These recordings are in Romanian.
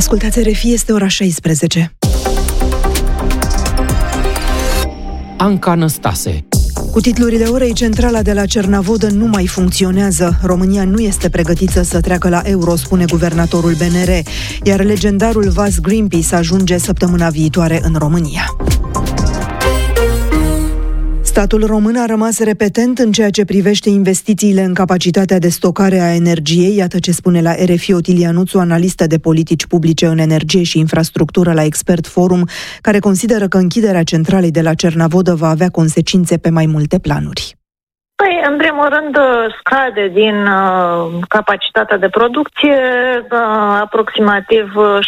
Ascultați RFI, este ora 16. Anca Năstase. Cu titlurile orei, centrala de la Cernavodă nu mai funcționează. România nu este pregătită să treacă la euro, spune guvernatorul BNR, iar legendarul vas Greenpeace ajunge săptămâna viitoare în România. Statul român a rămas repetent în ceea ce privește investițiile în capacitatea de stocare a energiei, iată ce spune la RFI Otilia Nuțu, analistă de politici publice în energie și infrastructură la Expert Forum, care consideră că închiderea centralei de la Cernavodă va avea consecințe pe mai multe planuri. În primul rând, scade din capacitatea de producție aproximativ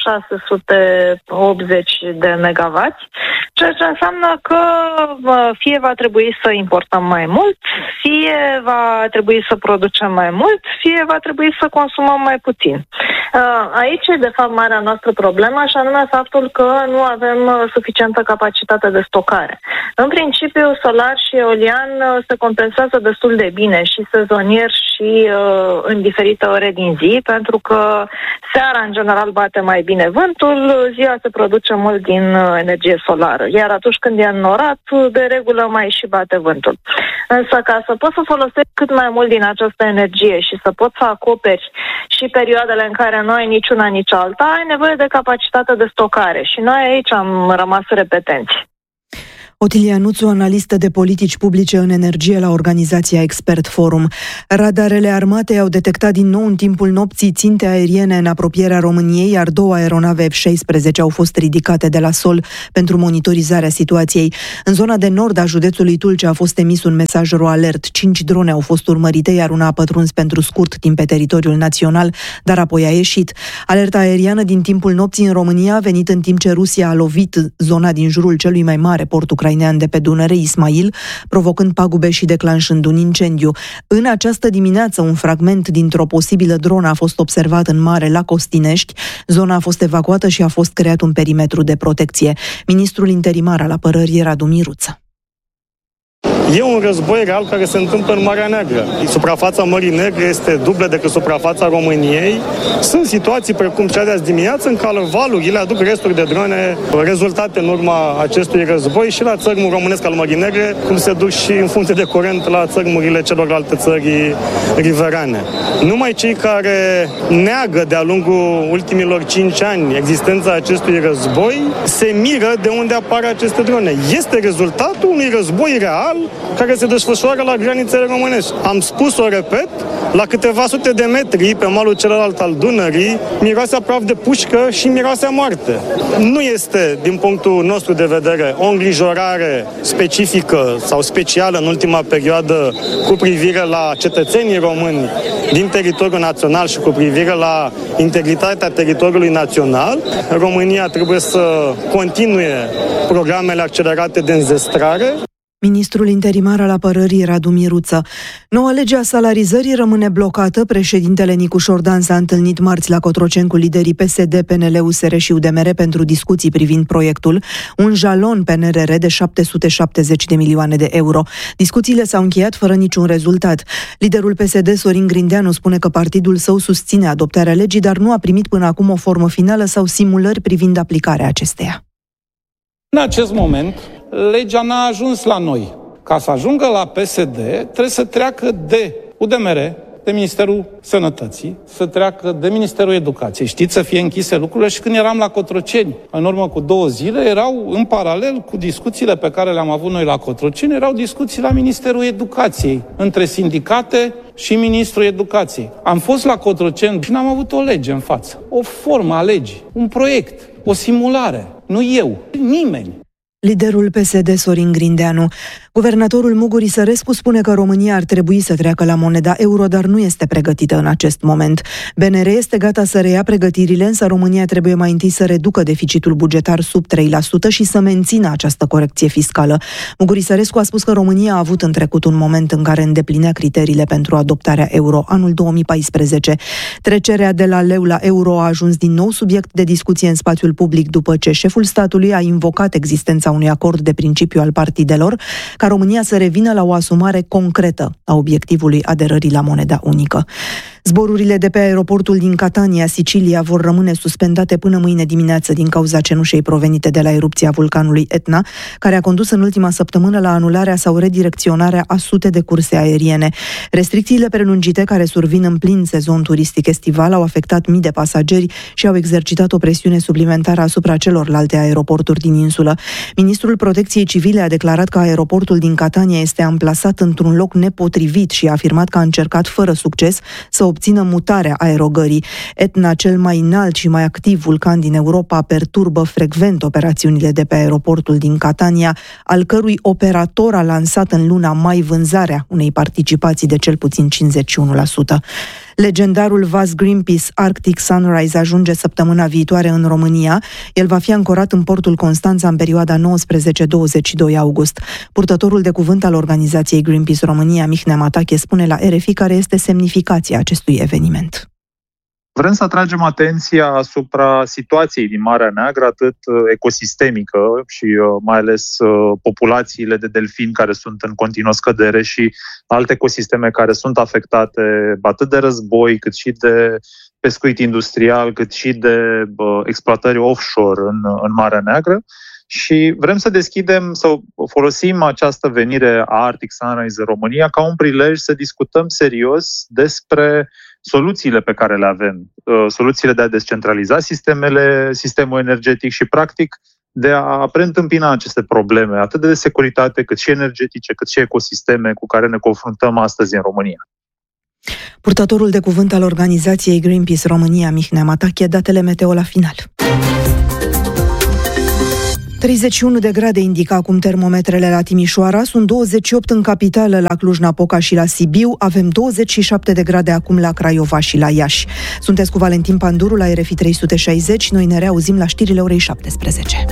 680 de megawatts, ceea ce înseamnă că fie va trebui să importăm mai mult, fie va trebui să producem mai mult, fie va trebui să consumăm mai puțin. Aici e, de fapt, marea noastră problemă, și anume faptul că nu avem suficientă capacitate de stocare. În principiu, solar și eolian se compensează destul de bine și sezonier și în diferite ore din zi, pentru că seara, în general, bate mai bine vântul, ziua se produce mult din energie solară, iar atunci când e înnorat, de regulă mai și bate vântul. Însă, ca să poți să folosești cât mai mult din această energie și să poți să acoperi și perioadele în care nu ai nici una, nici alta, ai nevoie de capacitate de stocare și noi aici am rămas repetenți. Otilia Nuțu, analistă de politici publice în energie la organizația Expert Forum. Radarele armatei au detectat din nou în timpul nopții ținte aeriene în apropierea României, iar 2 aeronave F-16 au fost ridicate de la sol pentru monitorizarea situației. În zona de nord a județului Tulcea a fost emis un mesaj ro-alert. 5 drone au fost urmărite, iar una a pătruns pentru scurt timp pe teritoriul național, dar apoi a ieșit. Alerta aeriană din timpul nopții în România a venit în timp ce Rusia a lovit zona din jurul celui mai mare port ucrainean de pe Dunăre, Ismail, provocând pagube și declanșând un incendiu. În această dimineață, un fragment dintr-o posibilă dronă a fost observat în mare la Costinești. Zona a fost evacuată și a fost creat un perimetru de protecție. Ministrul interimar al apărării, Radu Miruță. E un război real care se întâmplă în Marea Neagră. Suprafața Mării Negre este dublă decât suprafața României. Sunt situații precum cea de azi dimineață în care valurile aduc resturi de drone rezultate în urma acestui război și la țărmul românesc al Mării Negre, cum se duc și în funcție de curent la țărmurile celorlalte țări riverane. Numai cei care neagă de-a lungul ultimilor 5 ani existența acestui război se miră de unde apar aceste drone. Este rezultatul unui război real care se desfășoară la granițele românești. Am spus-o, repet, la câteva sute de metri pe malul celălalt al Dunării, miroase praf de pușcă și miroase moarte. Nu este, din punctul nostru de vedere, o îngrijorare specifică sau specială în ultima perioadă cu privire la cetățenii români din teritoriul național și cu privire la integritatea teritoriului național. România trebuie să continue programele accelerate de înzestrare. Ministrul interimar al apărării, Radu Miruță. Noua lege a salarizării rămâne blocată. Președintele Nicu Șordan s-a întâlnit marți la Cotroceni cu liderii PSD, PNL, USR și UDMR pentru discuții privind proiectul, un jalon PNRR de 770 de milioane de euro. Discuțiile s-au încheiat fără niciun rezultat. Liderul PSD, Sorin Grindeanu, spune că partidul său susține adoptarea legii, dar nu a primit până acum o formă finală sau simulări privind aplicarea acesteia. În acest moment, legea n-a ajuns la noi. Ca să ajungă la PSD, trebuie să treacă de UDMR, de Ministerul Sănătății, să treacă de Ministerul Educației. Știți, să fie închise lucrurile. Și când eram la Cotroceni, în urmă cu 2 zile, erau în paralel cu discuțiile pe care le-am avut noi la Cotroceni, erau discuții la Ministerul Educației, între sindicate și Ministrul Educației. Am fost la Cotroceni și n-am avut o lege în față, o formă a legii, un proiect, o simulare. Nu eu, nimeni. Liderul PSD, Sorin Grindeanu. Guvernatorul Mugur Isărescu spune că România ar trebui să treacă la moneda euro, dar nu este pregătită în acest moment. BNR este gata să reia pregătirile, însă România trebuie mai întâi să reducă deficitul bugetar sub 3% și să mențină această corecție fiscală. Mugur Isărescu a spus că România a avut în trecut un moment în care îndeplinea criteriile pentru adoptarea euro, anul 2014. Trecerea de la leu la euro a ajuns din nou subiect de discuție în spațiul public după ce șeful statului a invocat existența unui acord de principiu al partidelor ca România să revină la o asumare concretă a obiectivului aderării la moneda unică. Zborurile de pe aeroportul din Catania, Sicilia, vor rămâne suspendate până mâine dimineață din cauza cenușei provenite de la erupția vulcanului Etna, care a condus în ultima săptămână la anularea sau redirecționarea a sute de curse aeriene. Restricțiile prelungite, care survin în plin sezon turistic estival, au afectat mii de pasageri și au exercitat o presiune suplimentară asupra celorlalte aeroporturi din insulă. Ministrul Protecției Civile a declarat că aeroportul din Catania este amplasat într-un loc nepotrivit și a afirmat că a încercat fără succes să obțină mutarea aerogării. Etna, cel mai înalt și mai activ vulcan din Europa, perturbă frecvent operațiunile de pe aeroportul din Catania, al cărui operator a lansat în luna mai vânzarea unei participații de cel puțin 51%. Legendarul vas Greenpeace Arctic Sunrise ajunge săptămâna viitoare în România. El va fi ancorat în portul Constanța în perioada 19-22 august. Purtătorul de cuvânt al organizației Greenpeace România, Mihnea Matache, spune la RFI care este semnificația acestui eveniment. Vrem să atragem atenția asupra situației din Marea Neagră, atât ecosistemică și mai ales populațiile de delfini care sunt în continuă scădere și alte ecosisteme care sunt afectate atât de război, cât și de pescuit industrial, cât și de exploatări offshore în Marea Neagră. Și vrem să folosim această venire a Arctic Sunrise în România ca un prilej să discutăm serios despre soluțiile pe care le avem, soluțiile de a descentraliza sistemul energetic și, practic, de a preîntâmpina aceste probleme, atât de securitate, cât și energetice, cât și ecosisteme cu care ne confruntăm astăzi în România. Purtătorul de cuvânt al organizației Greenpeace România, Mihnea Matache, datele meteo la final. 31 de grade indică acum termometrele la Timișoara, sunt 28 în capitală, la Cluj-Napoca și la Sibiu, avem 27 de grade acum la Craiova și la Iași. Sunteți cu Valentin Panduru la RFI 360, noi ne reauzim la știrile orei 17.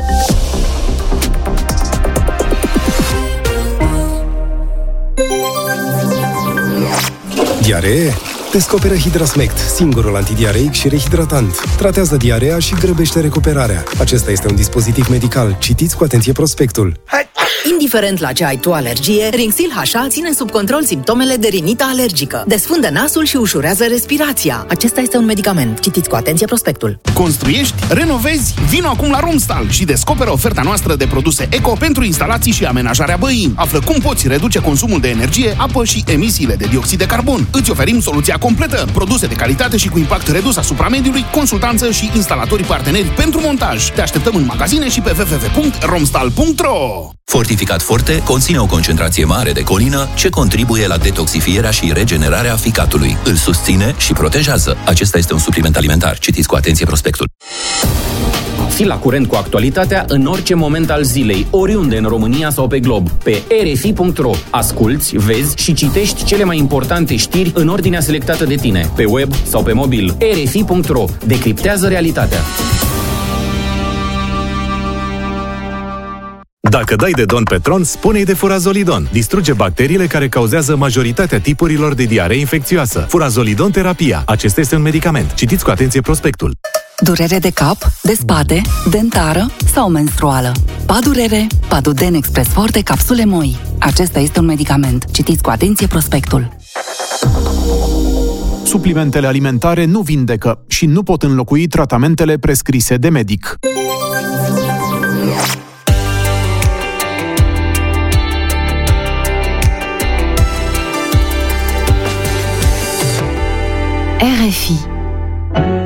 Diaree? Descoperă Hidrasmect, singurul antidiareic și rehidratant. Tratează diarea și grăbește recuperarea. Acesta este un dispozitiv medical. Citiți cu atenție prospectul. Indiferent la ce ai tu alergie, Rinxil HA ține sub control simptomele de rinită alergică. Desfundă nasul și ușurează respirația. Acesta este un medicament. Citiți cu atenție prospectul. Construiești? Renovezi? Vino acum la Romstal și descoperă oferta noastră de produse eco pentru instalații și amenajarea băii. Află cum poți reduce consumul de energie, apă și emisiile de dioxid de carbon. Îți oferim soluția completă. Produse de calitate și cu impact redus asupra mediului, consultanță și instalatorii parteneri pentru montaj. Te așteptăm în magazine și pe www.romstal.ro. Fortificat Forte conține o concentrație mare de colină ce contribuie la detoxifierea și regenerarea ficatului. Îl susține și protejează. Acesta este un supliment alimentar. Citiți cu atenție prospectul. Fii la curent cu actualitatea în orice moment al zilei, oriunde în România sau pe glob. Pe rfi.ro. Asculți, vezi și citești cele mai importante știri în ordinea selectată de tine, pe web sau pe mobil. rfi.ro. Decriptează realitatea. Dacă dai de Don Petron, spune-i de Furazolidon. Distruge bacteriile care cauzează majoritatea tipurilor de diaree infecțioasă. Furazolidon terapia. Acesta este un medicament. Citiți cu atenție prospectul. Durere de cap, de spate, dentară sau menstruală. Padurere, Paduden Express Forte, capsule moi. Acesta este un medicament. Citiți cu atenție prospectul. Suplimentele alimentare nu vindecă și nu pot înlocui tratamentele prescrise de medic. RFI